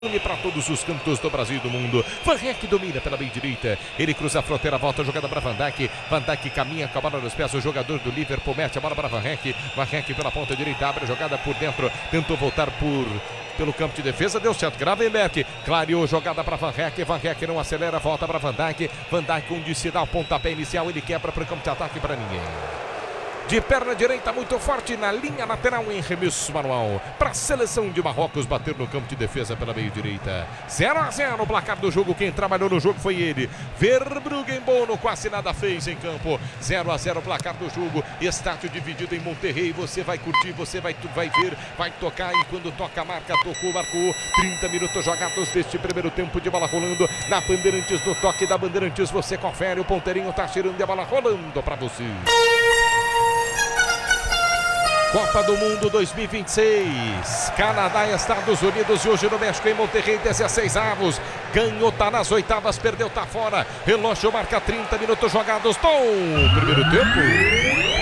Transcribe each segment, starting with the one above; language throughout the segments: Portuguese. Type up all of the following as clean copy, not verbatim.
para todos os cantos do Brasil e do mundo. Van Heck domina pela meia direita. Ele cruza a fronteira, volta a jogada para Van Dijk. Van Dijk caminha com a bola nos pés. O jogador do Liverpool mete a bola para Van Heck. Van Heck pela ponta direita, abre a jogada por dentro. Tentou voltar pelo campo de defesa, deu certo. Gravenberch clareou jogada para Van Heck. Van Heck não acelera, volta para Van Dijk. Van Dijk onde se dá o pontapé inicial, ele quebra para o campo de ataque para ninguém. De perna direita muito forte na linha lateral em remesso manual para a seleção de Marrocos bater no campo de defesa pela meia direita. 0-0 o placar do jogo. Quem trabalhou no jogo foi ele, Verbruggen. Bono quase nada fez em campo. 0-0 o placar do jogo. Estádio dividido em Monterrey. Você vai curtir, você vai ver, vai tocar, e quando toca a marca, tocou, marcou. 30 minutos jogados deste primeiro tempo de bola rolando na Bandeirantes. No toque da Bandeirantes você confere, o ponteirinho tá tirando e a bola rolando para você. Copa do Mundo 2026, Canadá e Estados Unidos, e hoje no México, em Monterrey, 16 avos. Ganhou, tá nas oitavas, perdeu, tá fora. Relógio marca 30 minutos jogados do primeiro tempo.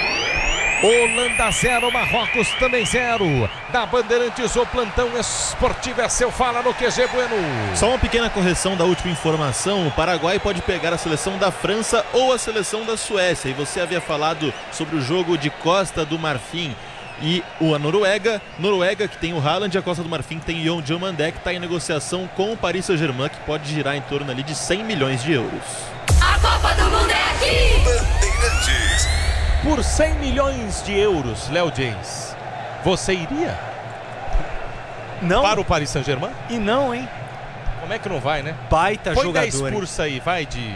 Holanda 0, Marrocos também 0. Da Bandeirantes, o plantão esportivo é seu. Fala no QG Bueno. Só uma pequena correção da última informação. O Paraguai pode pegar a seleção da França ou a seleção da Suécia. E você havia falado sobre o jogo de Costa do Marfim e a Noruega que tem o Haaland, e a Costa do Marfim que tem o Diomandé, que está em negociação com o Paris Saint-Germain, que pode girar em torno ali de 100 milhões de euros. A Copa do Mundo é aqui! Bandeirantes. Por 100 milhões de euros, Léo James, você iria? Não. Para o Paris Saint-Germain? E não, hein? Como é que não vai, né? Baita põe jogador. 10% aí, vai de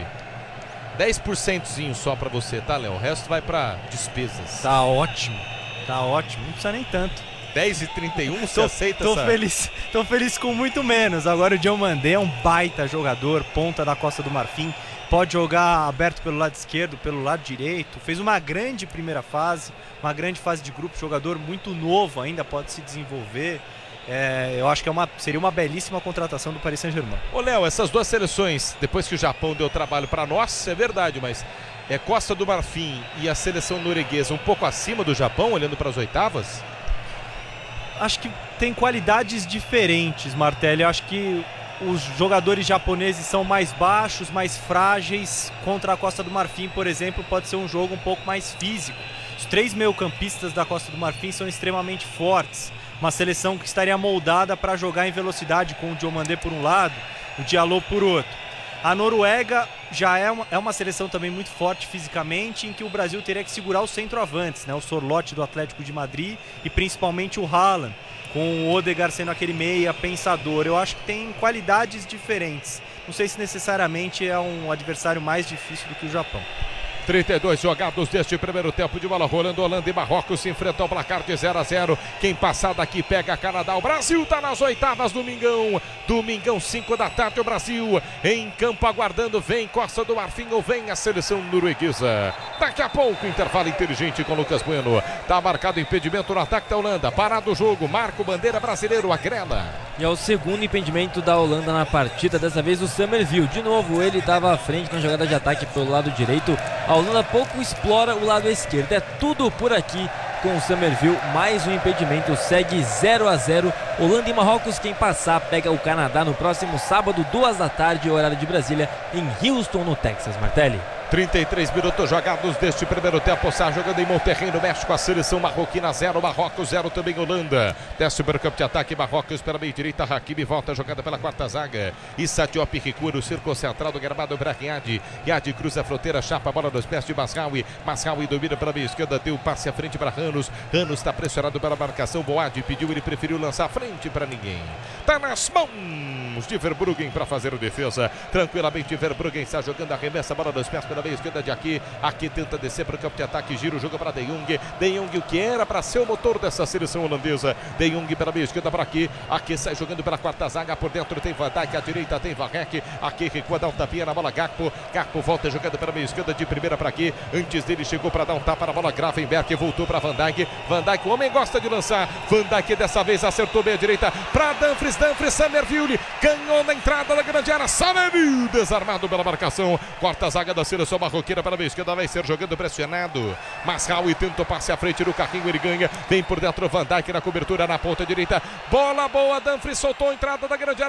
10% só pra você, tá, Léo? O resto vai pra despesas. Tá ótimo, não precisa nem tanto. 10,31, você aceita essa? Tô feliz com muito menos. Agora o Diomandé é um baita jogador, ponta da Costa do Marfim. Pode jogar aberto pelo lado esquerdo, pelo lado direito. Fez uma grande primeira fase, uma grande fase de grupo. Jogador muito novo ainda, pode se desenvolver. Eu acho que seria uma belíssima contratação do Paris Saint-Germain. Ô Léo, essas duas seleções, depois que o Japão deu trabalho para nós, é verdade, mas Costa do Marfim e a seleção norueguesa um pouco acima do Japão, olhando para as oitavas? Acho que tem qualidades diferentes, Martelli. Acho que os jogadores japoneses são mais baixos, mais frágeis. Contra a Costa do Marfim, por exemplo, pode ser um jogo um pouco mais físico. Os 3 meio-campistas da Costa do Marfim são extremamente fortes. Uma seleção que estaria moldada para jogar em velocidade, com o Diomandé por um lado, o Diallo por outro. A Noruega já é uma seleção também muito forte fisicamente, em que o Brasil teria que segurar os centroavantes, né? O Sorloth do Atlético de Madrid e principalmente o Haaland, com o Odegaard sendo aquele meia pensador. Eu acho que tem qualidades diferentes. Não sei se necessariamente é um adversário mais difícil do que o Japão. 32 jogados deste primeiro tempo de bola rolando. Holanda e Marrocos se enfrentam ao placar de 0-0. Quem passar daqui pega Canadá. O Brasil está nas oitavas, domingão 5 da tarde. O Brasil em campo aguardando. Vem Costa do Marfim ou vem a seleção norueguesa. Daqui a pouco, intervalo inteligente com Lucas Bueno. Tá marcado impedimento no ataque da Holanda. Parado o jogo, Marco Bandeira brasileiro, agrela. E é o segundo impedimento da Holanda na partida, dessa vez o Summerville. De novo, ele estava à frente na jogada de ataque pelo lado direito. A Holanda pouco explora o lado esquerdo. É tudo por aqui com o Summerville. Mais um impedimento, segue 0-0. Holanda e Marrocos, quem passar pega o Canadá no próximo sábado, 2 da tarde, horário de Brasília, em Houston, no Texas. Martelli. 33 minutos jogados deste primeiro tempo. Sá jogando em Monterrey, no México. A seleção marroquina 0, Marrocos 0 também Holanda. Desce para o campo de ataque, Marrocos pela meia direita. Hakimi volta a jogada pela quarta zaga. Issa Diop recua no círculo central do gramado para Riad. Riad cruza a fronteira, chapa a bola nos pés de Masraoui. Masraoui domina pela meia esquerda, deu passe à frente para Ranos. Ranos está pressionado pela marcação. Boad pediu, ele preferiu lançar à frente para ninguém. Tá nas mãos de Verbruggen para fazer a defesa. Tranquilamente, Verbruggen está jogando, arremessa a bola nos pés pela meia esquerda de aqui. Aqui tenta descer para o campo de ataque, gira o jogo para De Jong. De Jong, o que era para ser o motor dessa seleção holandesa. De Jong pela meia esquerda para aqui. Aqui sai jogando pela quarta zaga, por dentro tem Van Dijk, à direita tem Van Heck. Aqui recua, dá um tapinha na bola, Gakpo. Gakpo volta jogando pela meia esquerda de primeira para aqui. Antes dele chegou para dar um tapa na bola, Gravenberch voltou para Van Dijk. Van Dijk, o homem gosta de lançar. Van Dijk dessa vez acertou meia direita para Dumfries. Summerville ganhou na entrada da grande área. Summerville desarmado pela marcação. Corta a zaga da seleção seleção marroquina para a esquerda, vai ser jogando pressionado. Masraoui tenta o passe à frente do carrinho, ele ganha. Vem por dentro Van Dijk na cobertura na ponta direita. Bola boa, Dumfries soltou a entrada da grande área.